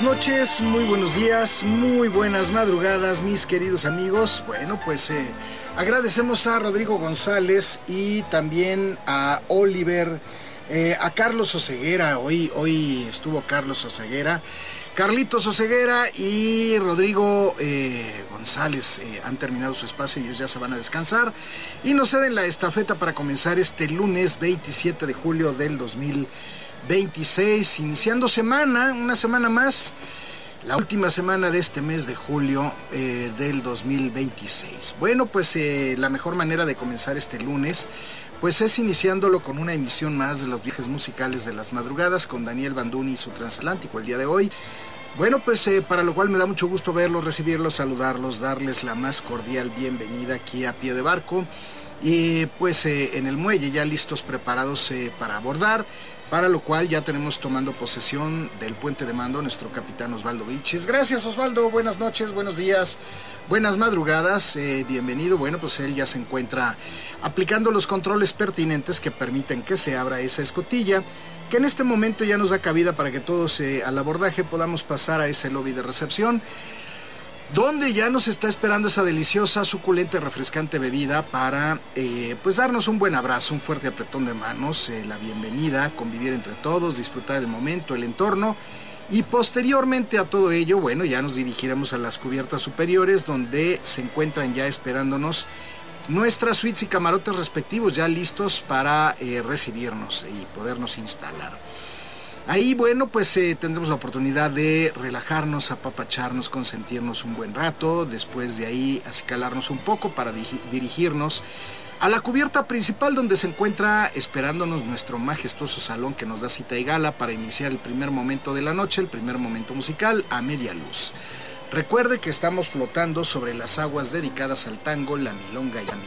noches, muy buenos días, muy buenas madrugadas, mis queridos amigos. Bueno, pues agradecemos a Rodrigo González y también a Oliver, a Carlos Oseguera. Hoy estuvo Carlos Oseguera. Carlitos Oseguera y Rodrigo González han terminado su espacio y ellos ya se van a descansar y nos ceden la estafeta para comenzar este lunes 27 de julio del 2026, iniciando semana, una semana más, la última semana de este mes de julio del 2026. Bueno, pues la mejor manera de comenzar este lunes pues es iniciándolo con una emisión más de los viajes musicales de las madrugadas con Daniel Banduni y su transatlántico el día de hoy. Bueno, pues para lo cual me da mucho gusto verlos, recibirlos, saludarlos, darles la más cordial bienvenida aquí a pie de barco y pues en el muelle ya listos, preparados para abordar, para lo cual ya tenemos tomando posesión del puente de mando nuestro capitán Osvaldo Vilches. Gracias, Osvaldo, buenas noches, buenos días, buenas madrugadas, bienvenido. Bueno, pues él ya se encuentra aplicando los controles pertinentes que permiten que se abra esa escotilla, que en este momento ya nos da cabida para que todos al abordaje podamos pasar a ese lobby de recepción, donde ya nos está esperando esa deliciosa, suculenta y refrescante bebida para pues darnos un buen abrazo, un fuerte apretón de manos, la bienvenida, convivir entre todos, disfrutar el momento, el entorno. Y posteriormente a todo ello, bueno, ya nos dirigiremos a las cubiertas superiores, donde se encuentran ya esperándonos nuestras suites y camarotes respectivos, ya listos para recibirnos y podernos instalar. Ahí, bueno, pues tendremos la oportunidad de relajarnos, apapacharnos, consentirnos un buen rato. Después de ahí, acicalarnos un poco para dirigirnos a la cubierta principal, donde se encuentra esperándonos nuestro majestuoso salón que nos da cita y gala para iniciar el primer momento de la noche, el primer momento musical a media luz. Recuerde que estamos flotando sobre las aguas dedicadas al tango, la milonga y la